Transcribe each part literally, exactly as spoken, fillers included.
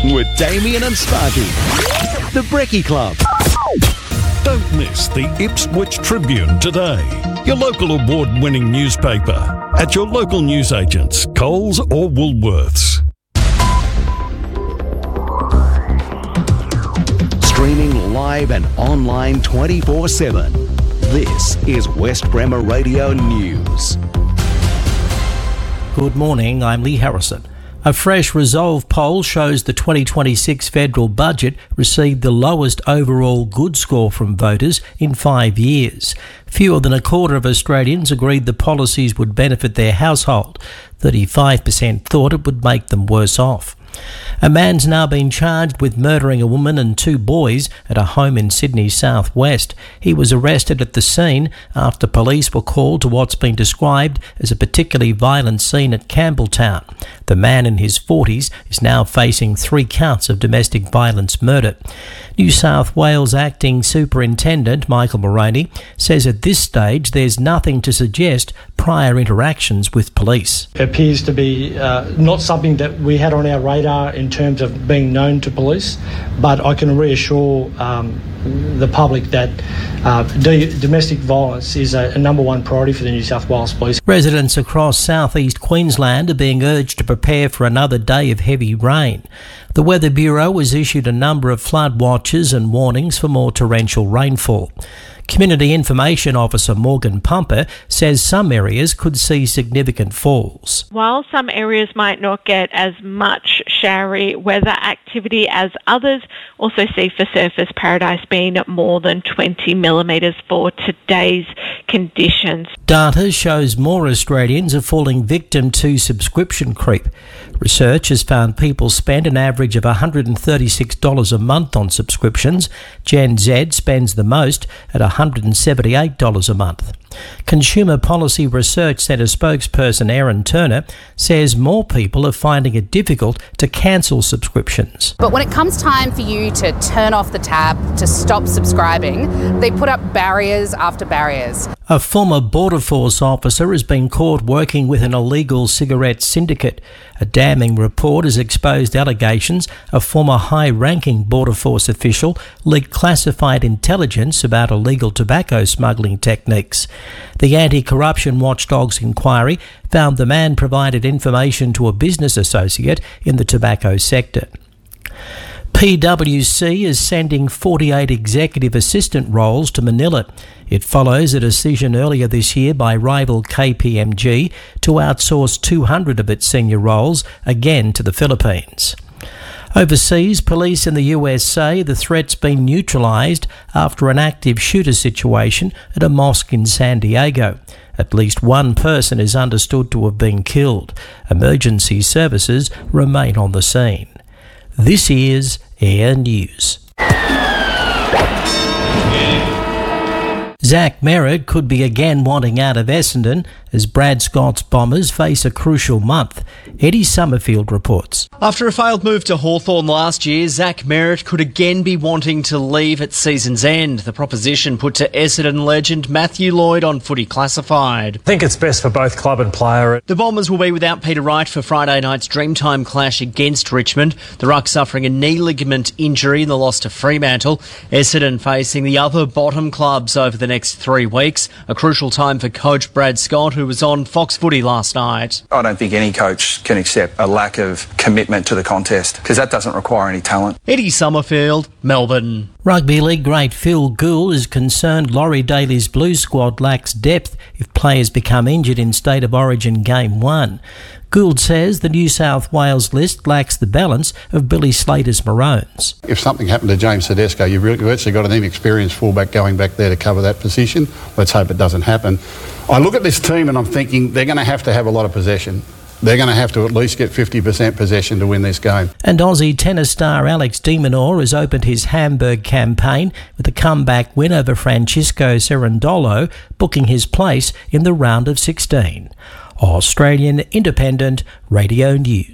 with Damien and Sparky. The Brekkie Club. Don't miss the Ipswich Tribune today, your local award-winning newspaper, at your local newsagents, Coles or Woolworths. Streaming live and online twenty-four seven. This is West Bremer Radio News. Good morning, I'm Lee Harrison. A fresh Resolve poll shows the twenty twenty-six federal budget received the lowest overall good score from voters in five years. Fewer than a quarter of Australians agreed the policies would benefit their household. thirty-five percent thought it would make them worse off. A man's now been charged with murdering a woman and two boys at a home in Sydney's southwest. He was arrested at the scene after police were called to what's been described as a particularly violent scene at Campbelltown. The man in his forties is now facing three counts of domestic violence murder. New South Wales Acting Superintendent Michael Moroney says at this stage there's nothing to suggest prior interactions with police. It appears to be uh, not something that we had on our radar in terms of being known to police, but I can reassure um, the public that uh, d- domestic violence is a, a number one priority for the New South Wales Police. Residents across southeast Queensland are being urged to prepare for another day of heavy rain. The Weather Bureau has issued a number of flood watches and warnings for more torrential rainfall. Community Information Officer Morgan Pumper says some areas could see significant falls. While some areas might not get as much showery weather activity as others, also see for Surfers Paradise being more than twenty millimetres for today's conditions. Data shows more Australians are falling victim to subscription creep. Research has found people spend an average of one hundred thirty-six dollars a month on subscriptions. Gen Z spends the most at one hundred seventy-eight dollars a month. Consumer Policy Research Centre spokesperson Erin Turner says more people are finding it difficult to cancel subscriptions. But when it comes time for you to turn off the tap, to stop subscribing, they put up barriers after barriers. A former Border Force officer has been caught working with an illegal cigarette syndicate. A damning report has exposed allegations a former high-ranking Border Force official leaked classified intelligence about illegal tobacco smuggling techniques. The Anti-Corruption Watchdog's inquiry found the man provided information to a business associate in the tobacco sector. P W C is sending forty-eight executive assistant roles to Manila. It follows a decision earlier this year by rival K P M G to outsource two hundred of its senior roles, again to the Philippines. Overseas, police in the U S say the threat's been neutralised after an active shooter situation at a mosque in San Diego. At least one person is understood to have been killed. Emergency services remain on the scene. This is Air News. Zach Merritt could be again wanting out of Essendon as Brad Scott's Bombers face a crucial month. Eddie Summerfield reports. After a failed move to Hawthorn last year, Zach Merritt could again be wanting to leave at season's end. The proposition put to Essendon legend Matthew Lloyd on Footy Classified. I think it's best for both club and player. The Bombers will be without Peter Wright for Friday night's Dreamtime clash against Richmond. The Ruck suffering a knee ligament injury in the loss to Fremantle. Essendon facing the other bottom clubs over the next three weeks. A crucial time for coach Brad Scott, who was on Fox Footy last night. I don't think any coach can accept a lack of commitment to the contest because that doesn't require any talent. Eddie Summerfield, Melbourne. Rugby League great Phil Gould is concerned Laurie Daly's Blues squad lacks depth if players become injured in State of Origin Game one. Gould says the New South Wales list lacks the balance of Billy Slater's Maroons. If something happened to James Tedesco, you've virtually got an inexperienced fullback going back there to cover that position. Let's hope it doesn't happen. I look at this team and I'm thinking they're going to have to have a lot of possession. They're going to have to at least get fifty percent possession to win this game. And Aussie tennis star Alex de Minaur has opened his Hamburg campaign with a comeback win over Francisco Cerundolo, booking his place in the round of sixteen. Australian Independent Radio News.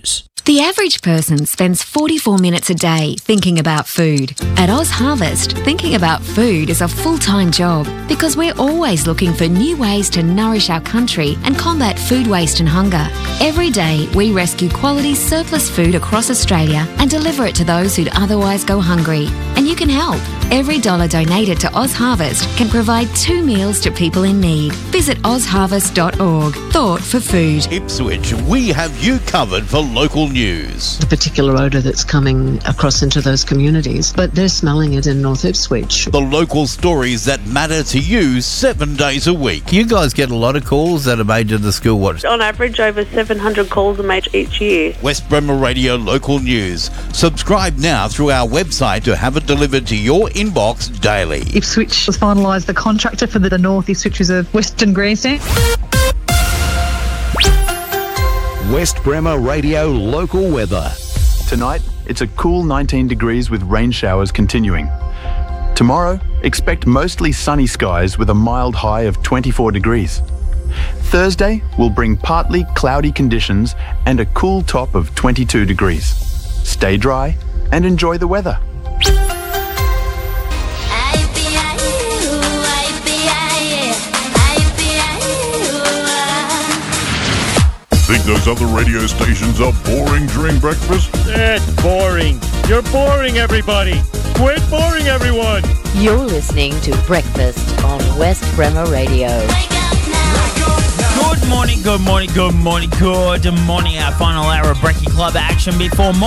The average person spends forty-four minutes a day thinking about food. At Oz Harvest, thinking about food is a full-time job because we're always looking for new ways to nourish our country and combat food waste and hunger. Every day, we rescue quality surplus food across Australia and deliver it to those who'd otherwise go hungry. And you can help. Every dollar donated to Oz Harvest can provide two meals to people in need. Visit oz harvest dot org. Thought for food. Ipswich, we have you covered for local news. The particular odour that's coming across into those communities, but they're smelling it in North Ipswich. The local stories that matter to you seven days a week. You guys get a lot of calls that are made to the school watch. On average, over seven hundred calls are made each year. West Bremer Radio Local News. Subscribe now through our website to have it delivered to your inbox daily. Ipswich has finalised the contractor for the North Ipswich is a Western Grandstand. West Bremer Radio Local Weather. Tonight, it's a cool nineteen degrees with rain showers continuing. Tomorrow, expect mostly sunny skies with a mild high of twenty-four degrees. Thursday will bring partly cloudy conditions and a cool top of twenty-two degrees. Stay dry and enjoy the weather. Think those other radio stations are boring during breakfast? That's boring. You're boring, everybody. Quit boring, everyone. You're listening to Breakfast on West Bremer Radio. Good morning, good morning, good morning, good morning. Our final hour of Breaking Club action before morning.